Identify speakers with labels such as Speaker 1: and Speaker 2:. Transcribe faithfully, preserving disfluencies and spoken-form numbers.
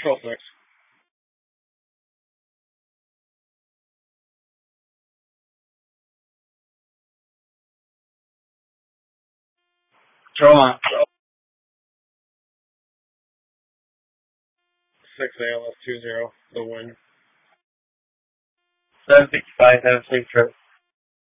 Speaker 1: Control six. Control on. Six A L S two zero. The win.
Speaker 2: seven fifty-five, have a safe trip.